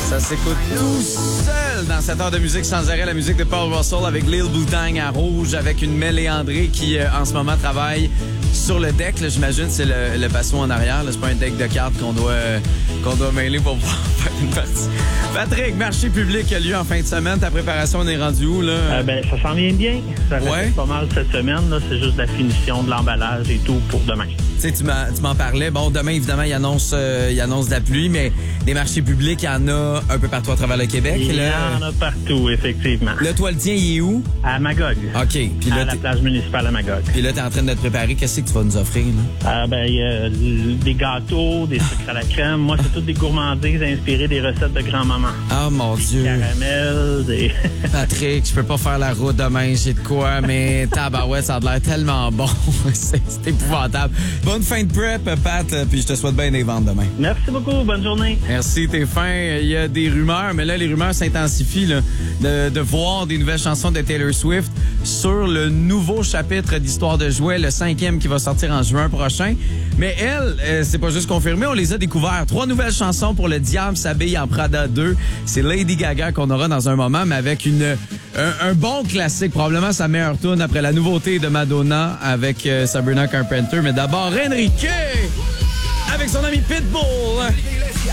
Ça s'écoute tout seul dans cette heure de musique sans arrêt. La musique de Paul Russell avec Lil Boutang à Rouge, avec une Méléandré qui, en ce moment, travaille sur le deck. Là, j'imagine c'est le basso en arrière. Là, c'est pas un deck de cartes qu'on doit mêler pour pouvoir faire une partie. Patrick, marché public a lieu en fin de semaine. Ta préparation, on est rendu où, là? Ça s'en vient bien. Ça reste pas mal cette semaine. Là. C'est juste la finition de l'emballage et tout pour demain. Tu sais, tu m'en parlais. Bon, demain, évidemment, il annonce de la pluie, mais des marchés publics, il y en a un peu partout à travers le Québec. Il y en a partout, effectivement. Là, toi, le tien, il est où? À Magog. OK. Puis là, à la plage municipale à Magog. Puis là, t'es en train de te préparer. Qu'est-ce que tu vas nous offrir, là? Il y a des gâteaux, des sucres à la crème. Moi, c'est toutes des gourmandises inspirées des recettes de grand-maman. Ah, mon Dieu. Caramel, des... Patrick, je peux pas faire la route demain, j'ai de quoi, mais tabarouette, ça a l'air tellement bon. c'est épouvantable. Bonne fin de prep, Pat, puis je te souhaite bien des ventes demain. Merci beaucoup, bonne journée. Merci, t'es fin. Il y a des rumeurs, mais là, les rumeurs s'intensifient là, de voir des nouvelles chansons de Taylor Swift sur le nouveau chapitre d'Histoire de jouets, le 5e qui va sortir en juin prochain. Mais elle, c'est pas juste confirmé, on les a découverts. 3 nouvelles chansons pour Le Diable s'habille en Prada 2. C'est Lady Gaga qu'on aura dans un moment, mais avec un bon classique, probablement sa meilleure tune après la nouveauté de Madonna avec Sabrina Carpenter. Mais d'abord, Enrique avec son ami Pitbull.